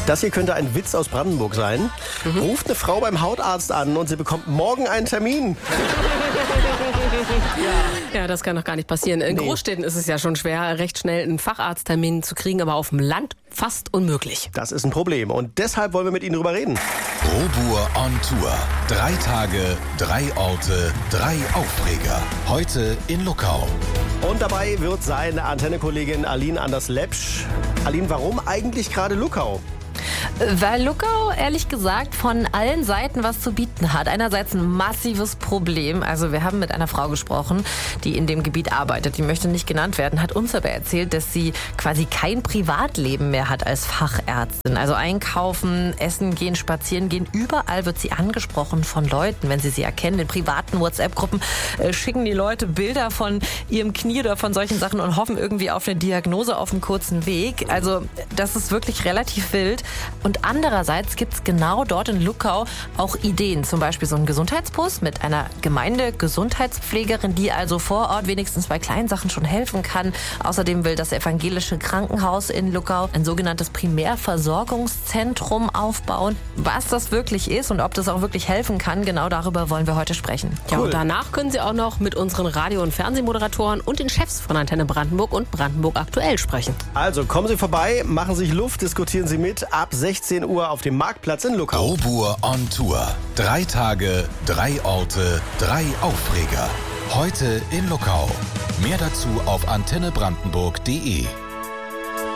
Das hier könnte ein Witz aus Brandenburg sein. Ruft eine Frau beim Hautarzt an und sie bekommt morgen einen Termin. Ja, das kann doch gar nicht passieren. In Großstädten ist es ja schon schwer, recht schnell einen Facharzttermin zu kriegen, aber auf dem Land fast unmöglich. Das ist ein Problem und deshalb wollen wir mit Ihnen drüber reden. Robur on Tour. 3 Tage, 3 Orte, 3 Aufreger. Heute in Luckau. Und dabei wird seine Antenne-Kollegin Aline Anders-Lepsch. Aline, warum eigentlich gerade Luckau? Weil Luckau, ehrlich gesagt, von allen Seiten was zu bieten hat. Einerseits ein massives Problem. Also wir haben mit einer Frau gesprochen, die in dem Gebiet arbeitet. Die möchte nicht genannt werden, hat uns aber erzählt, dass sie quasi kein Privatleben mehr hat als Fachärztin. Also einkaufen, essen gehen, spazieren gehen. Überall wird sie angesprochen von Leuten, wenn sie erkennen. In privaten WhatsApp-Gruppen schicken die Leute Bilder von ihrem Knie oder von solchen Sachen und hoffen irgendwie auf eine Diagnose auf einem kurzen Weg. Also das ist wirklich relativ wild. Und andererseits gibt es genau dort in Luckau auch Ideen. Zum Beispiel so ein Gesundheitsbus mit einer Gemeindegesundheitspflegerin, die also vor Ort wenigstens bei kleinen Sachen schon helfen kann. Außerdem will das evangelische Krankenhaus in Luckau ein sogenanntes Primärversorgungszentrum aufbauen. Was das wirklich ist und ob das auch wirklich helfen kann, genau darüber wollen wir heute sprechen. Ja, und danach können Sie auch noch mit unseren Radio- und Fernsehmoderatoren und den Chefs von Antenne Brandenburg und Brandenburg aktuell sprechen. Also kommen Sie vorbei, machen sich Luft, diskutieren Sie mit ab 16 Uhr auf dem Marktplatz in Luckau. Robur on Tour. 3 Tage, 3 Orte, 3 Aufreger. Heute in Luckau. Mehr dazu auf antennebrandenburg.de.